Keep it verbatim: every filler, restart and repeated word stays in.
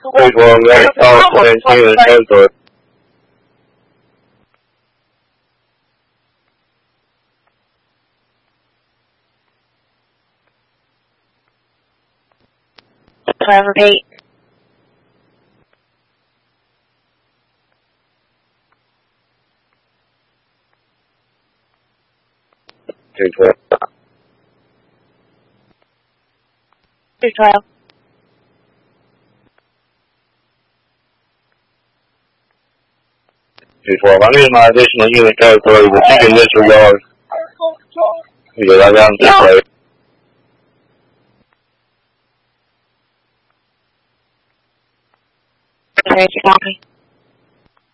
对我们到前进的线索。 Twelve repeat. Two twelve. Two twelve. Two twelve. I need my additional unit code for you, but you can disregard. Because I got them this way. Okay, you got me.